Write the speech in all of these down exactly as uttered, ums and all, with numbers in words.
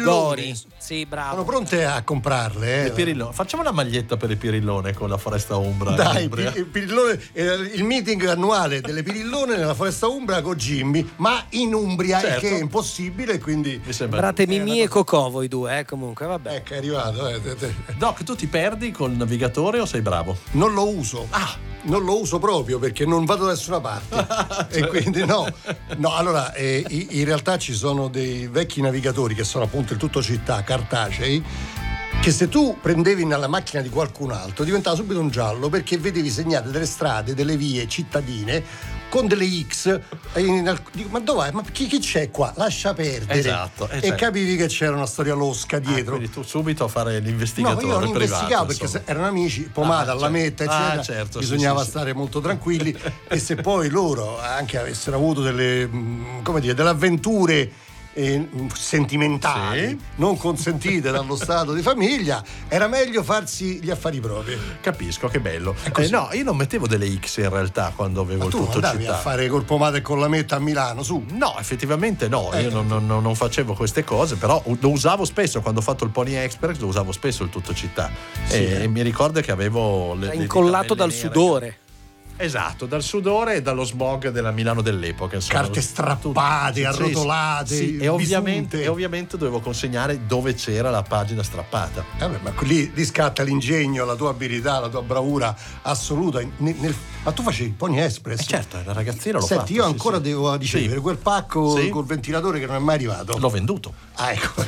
pirilloni. Sì, bravo. Sono pronte a comprarle. Eh? Le pirillone. Facciamo una maglietta per il pirillone con la Foresta Umbra. Dai, il, pirillone, il meeting annuale delle pirillone nella Foresta Umbra con Jimmy, ma in Umbria, certo. Che è impossibile, quindi mi sembra. Sembrate Mimì e Cocò voi due, eh, comunque, vabbè. Ecco, è arrivato. Eh, te, te. Doc, tu ti perdi col navigatore o sei bravo? Non lo uso. Ah, non lo uso proprio perché non vado da nessuna parte. E quindi no. No, allora, eh, in realtà ci sono dei vecchi navigatori che sono appunto il tutto città, cartacei, che se tu prendevi nella macchina di qualcun altro diventava subito un giallo perché vedevi segnate delle strade, delle vie cittadine con delle X e in, dico, ma dov'è? Ma chi, chi c'è qua? Lascia perdere. Esatto, esatto. E capivi che c'era una storia losca dietro. Ah, quindi tu subito a fare l'investigatore. No, io non privato, investigavo perché insomma. erano amici, pomata, ah, alla metta, eccetera. Ah, certo, bisognava sì, sì, stare sì. molto tranquilli. E se poi loro anche avessero avuto delle, come dire, delle avventure Eh, sentimentali, sì. non consentite dallo stato di famiglia, era meglio farsi gli affari propri. Capisco, che bello. Eh, no, io non mettevo delle X in realtà quando avevo Ma il tu tutto andavi città. a fare col pomata e con la metta a Milano, su? No, effettivamente no, eh. io non, non, non facevo queste cose, però lo usavo spesso quando ho fatto il Pony Express, lo usavo spesso il tutto città. Sì, e, eh. e mi ricordo che avevo le, incollato dal nere. sudore. Esatto, dal sudore e dallo smog della Milano dell'epoca. Insomma. Carte strappate, arrotolate, sì, sì. E, ovviamente, e ovviamente dovevo consegnare dove c'era la pagina strappata. Eh beh, ma lì, lì scatta l'ingegno, la tua abilità, la tua bravura assoluta. Nel, nel, ma tu facevi il Pony Express? Eh certo, la ragazzina l'ho Senti, fatto. io sì, ancora sì. devo ricevere sì. quel pacco sì. col ventilatore che non è mai arrivato. L'ho venduto. Ah, ecco.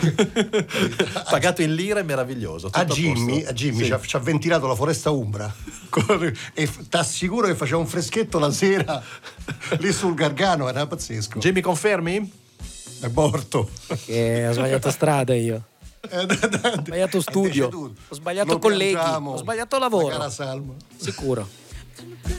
Pagato in lire, meraviglioso. A Jimmy, a Jimmy sì. ci, ha, ci ha ventilato la Foresta Umbra e ti assicuro che faceva un freschetto la sera lì sul Gargano, era pazzesco. Jimmy, confermi? È morto. Che ho sbagliato strada io. Ho sbagliato studio, ho sbagliato colleghi, ho sbagliato lavoro. Cara Salma. Sicuro.